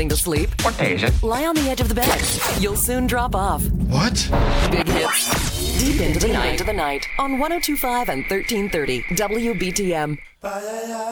to sleep? What day is it? Lie on the edge of the bed. You'll soon drop off. What? Big hits. Deep into the night. On 102.5 and 1330 WBTM.